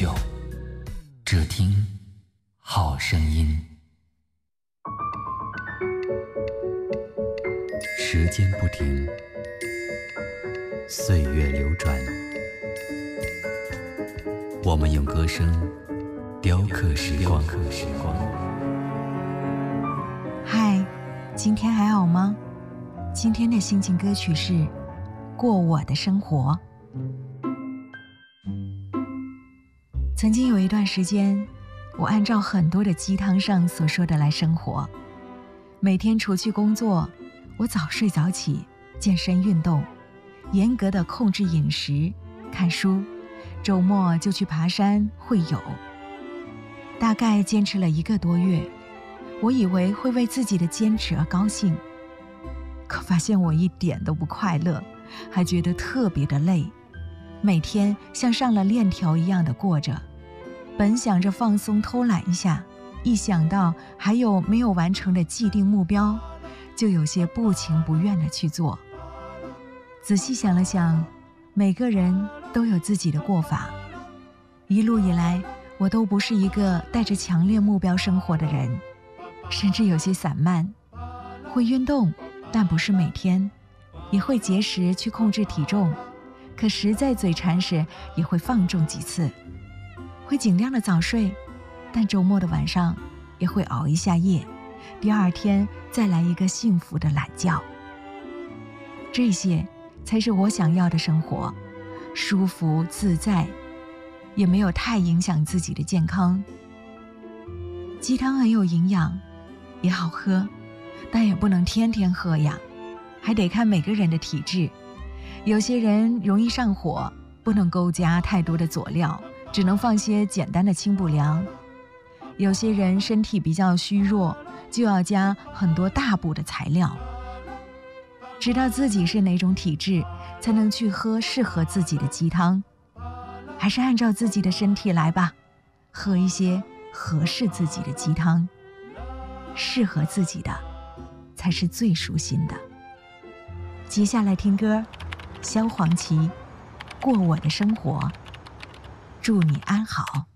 酒，只听好声音。时间不停，岁月流转，我们用歌声雕刻时光。 嗨，今天还好吗？今天的心情歌曲是《过我的生活》。曾经有一段时间，我按照很多的鸡汤上所说的来生活。每天除去工作，我早睡早起，健身运动，严格的控制饮食，看书，周末就去爬山会友。大概坚持了1个多月，我以为会为自己的坚持而高兴，可发现我一点都不快乐，还觉得特别的累，每天像上了链条一样的过着。本想着放松偷懒一下，一想到还有没有完成的既定目标，就有些不情不愿地去做。仔细想了想，每个人都有自己的过法，一路以来我都不是一个带着强烈目标生活的人，甚至有些散漫。会运动，但不是每天，也会节食去控制体重，可实在嘴馋时也会放纵几次。会尽量的早睡，但周末的晚上也会熬一下夜，第二天再来一个幸福的懒觉。这些才是我想要的生活，舒服自在，也没有太影响自己的健康。鸡汤很有营养，也好喝，但也不能天天喝呀，还得看每个人的体质。有些人容易上火，不能够加太多的佐料，只能放些简单的清补凉。有些人身体比较虚弱，就要加很多大补的材料。知道自己是哪种体质，才能去喝适合自己的鸡汤。还是按照自己的身体来吧，喝一些合适自己的鸡汤，适合自己的才是最舒心的。接下来听歌，萧煌奇《过我的生活》，祝你安好。